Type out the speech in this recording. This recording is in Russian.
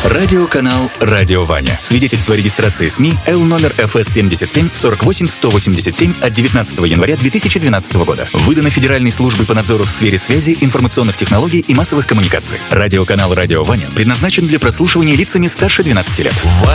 Радиоканал «Радио Ваня». Свидетельство о регистрации СМИ Л номер ФС 77 48 187 от 19 января 2012 года. Выдано Федеральной службой по надзору в сфере связи, информационных технологий и массовых коммуникаций. Радиоканал «Радио Ваня» предназначен для прослушивания лицами старше 12 лет.